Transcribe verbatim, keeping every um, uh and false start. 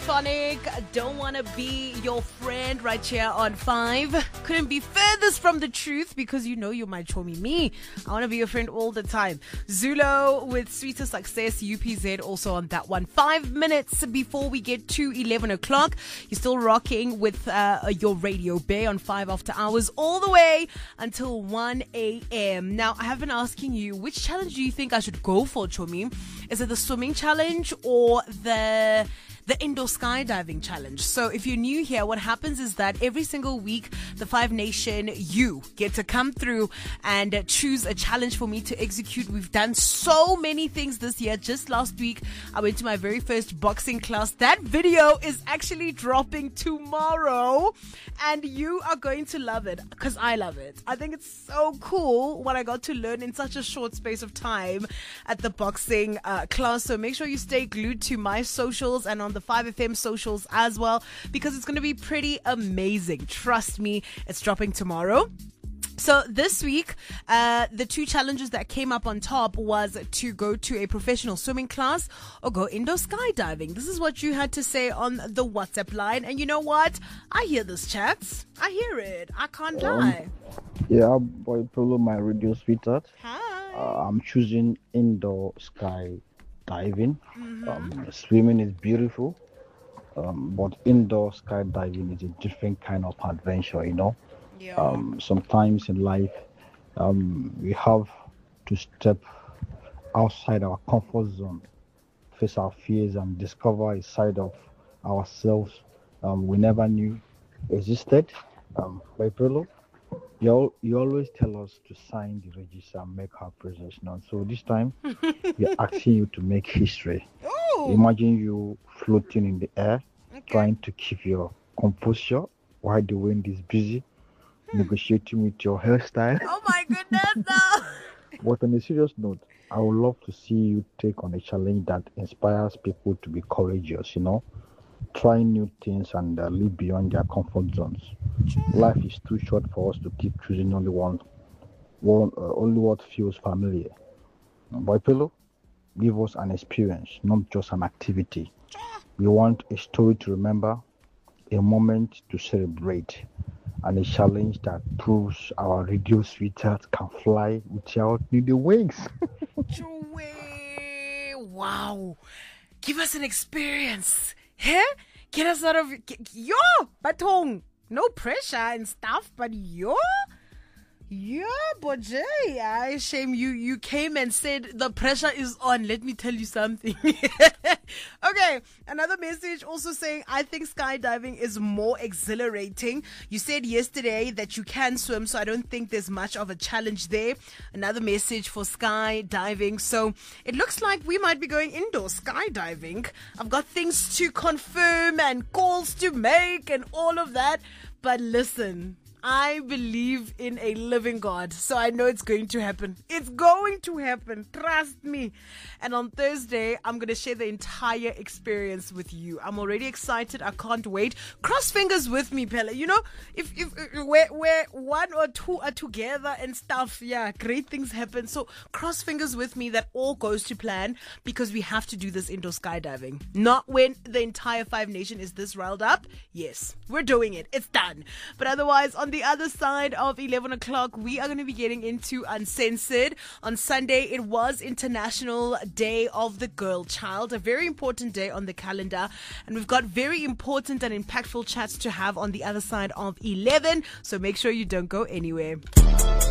Phonic, don't want to be your friend right here on five. Couldn't be furthest from the truth because you know you're my chommy me. I want to be your friend all the time. Zulo with Sweeter Success, U P Z also on that one. Five minutes before we get to eleven o'clock. You're still rocking with uh, your Radio Bay on five after hours all the way until one a.m. Now, I have been asking you, which challenge do you think I should go for, Chomi? Is it the swimming challenge or the... the indoor skydiving challenge? So if you're new here, what happens is that every single week, the Five Nation, you get to come through and uh, choose a challenge for me to execute. We've done so many things this year. Just last week, I went to my very first boxing class. That video is actually dropping tomorrow and you are going to love it because I love it. I think it's so cool what I got to learn in such a short space of time at the boxing uh, class. So make sure you stay glued to my socials and on the five F M socials as well, because it's going to be pretty amazing. Trust me, it's dropping tomorrow. So this week, uh, the two challenges that came up on top was to go to a professional swimming class or go indoor skydiving. This is what you had to say on the WhatsApp line. And you know what? I hear this, chats. I hear it. I can't um, lie. Yeah, boy, Polo, my radio sweetheart. Hi. Uh, I'm choosing indoor skydiving. Mm-hmm. Um, swimming is beautiful, um, but indoor skydiving is a different kind of adventure, you know. Yeah. Um, sometimes in life, um, we have to step outside our comfort zone, face our fears, and discover a side of ourselves um, we never knew existed. Um, by Polo, you, al- you always tell us to sign the register and make our presence known. So this time, we're asking you to make history. Ooh. Imagine you floating in the air, Okay. trying to keep your composure while the wind is busy, negotiating with your hairstyle. Oh my goodness, no. But on a serious note, I would love to see you take on a challenge that inspires people to be courageous, you know, trying new things and uh, live beyond their comfort zones. Life is too short for us to keep choosing only one, one uh, only what feels familiar. Boy Pillow, give us an experience, not just an activity. We want a story to remember, a moment to celebrate, and a challenge that proves our radio sweetheart can fly without needing wings. Joey, wow. Give us an experience. Huh? Get us out of... Yo, Batong. No pressure and stuff, but yo... Yeah, but Jay, I shame you. You came and said the pressure is on. Let me tell you something. Okay, another message also saying, I think skydiving is more exhilarating. You said yesterday that you can swim, so I don't think there's much of a challenge there. Another message for skydiving. So it looks like we might be going indoor skydiving. I've got things to confirm and calls to make and all of that. But listen, I believe in a living God, so I know it's going to happen. It's going to happen. Trust me. And on Thursday, I'm going to share the entire experience with you. I'm already excited. I can't wait. Cross fingers with me, Pella. You know, if, if, if where, where one or two are together and stuff, yeah, great things happen. So cross fingers with me that all goes to plan, because we have to do this indoor skydiving. Not when the entire Five Nation is this riled up. Yes, we're doing it. It's done. But otherwise, on the other side of eleven o'clock, we are going to be getting into Uncensored. On Sunday, it was International Day of the Girl Child, a very important day on the calendar, and we've got very important and impactful chats to have on the other side of eleven, so make sure you don't go anywhere.